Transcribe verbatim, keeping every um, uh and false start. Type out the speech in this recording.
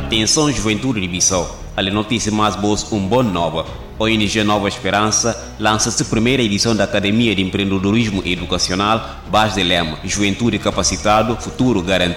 Atenção, juventude de Bissau. A notícia mais boa, um bom nova. A O N G Nova Esperança lança-se a primeira edição da Academia de Empreendedorismo Educacional Base de Lema. Juventude capacitado, futuro garantido.